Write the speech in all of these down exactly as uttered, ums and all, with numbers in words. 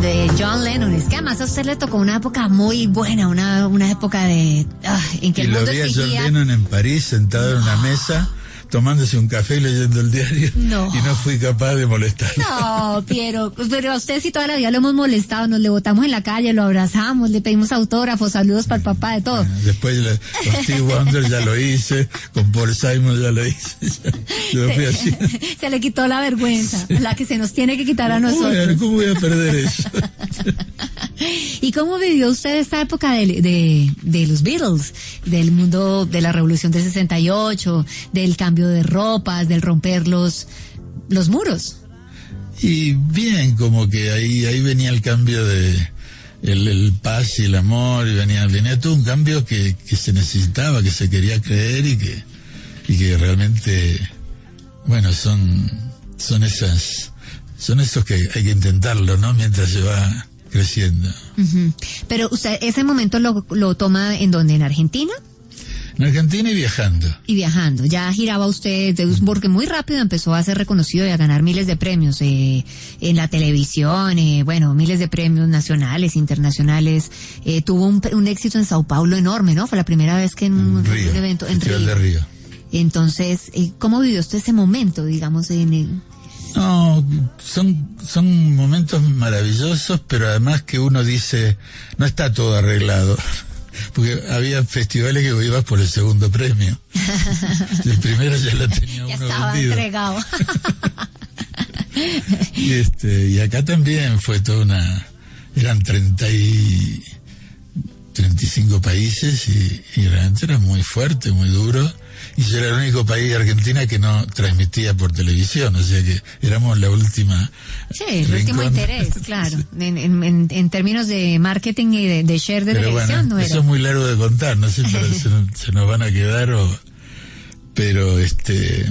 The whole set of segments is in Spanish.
de John Lennon. Es que además a usted le tocó una época muy buena, una, una época de ah, en que y el mundo lo vi a exigía... John Lennon en París, sentado en una mesa, tomándose un café y leyendo el diario, no. y no fui capaz de molestarlo. No, pero, pero a usted sí toda la vida lo hemos molestado, nos le botamos en la calle, lo abrazamos, le pedimos autógrafos, saludos para el papá, de todo. Bueno, después la, con Steve Wonder ya lo hice, con Paul Simon ya lo hice, ya, yo se, fui así. Se le quitó la vergüenza, la que se nos tiene que quitar a nosotros. Bueno, ¿cómo voy a perder eso? ¿Y cómo vivió usted esta época de, de, de los Beatles, del mundo de la revolución del sesenta y ocho, del cambio de ropas, del romper los, los muros? Y bien, como que ahí ahí venía el cambio de el, el paz y el amor, y venía venía todo un cambio que, que se necesitaba, que se quería creer y que y que realmente, bueno, son son esas son esos que hay que intentarlo, ¿no? Mientras se va creciendo. Uh-huh. Pero usted ese momento lo, lo toma ¿en dónde? ¿En Argentina? En Argentina y viajando. Y viajando. Ya giraba usted, porque muy rápido empezó a ser reconocido y a ganar miles de premios eh, en la televisión, eh, bueno, miles de premios nacionales, internacionales. Eh, tuvo un, un éxito en Sao Paulo enorme, ¿no? Fue la primera vez que en un, Río, un evento en Río. de Río. Entonces, eh, ¿cómo vivió usted ese momento, digamos, en el... No, son, son momentos maravillosos, pero además que uno dice, no está todo arreglado. Porque había festivales que ibas por el segundo premio. El primero ya lo tenía ya uno estaba vendido. Entregado. y este, y acá también fue toda una, eran treinta y, treinta y cinco países y, y realmente era muy fuerte, muy duro. Y yo era el único país de Argentina que no transmitía por televisión, o sea que éramos la última. Sí, el rincón. Último interés, claro. En, en, en términos de marketing y de, de share de Pero televisión, bueno, no era. Eso es muy largo de contar, no sé, pero se, se nos van a quedar o. Pero este.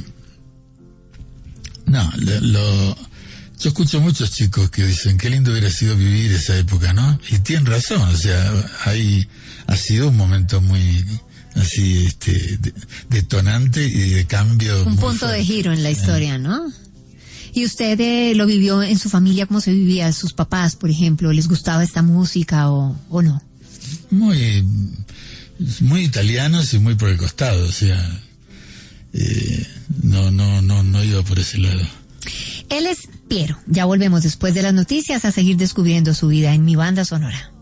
No, lo, lo. Yo escucho muchos chicos que dicen qué lindo hubiera sido vivir esa época, ¿no? Y tienen razón, o sea, ahí ha sido un momento muy. Así, este, de, detonante y de cambio. Un punto fuerte. De giro en la historia, ¿no? ¿Y usted eh, lo vivió en su familia? ¿Cómo se vivía? ¿Sus papás, por ejemplo, les gustaba esta música o, o no? Muy, muy italianos y muy por el costado, o sea, eh, no, no, no, no iba por ese lado. Él es Piero. Ya volvemos después de las noticias a seguir descubriendo su vida en Mi Banda Sonora.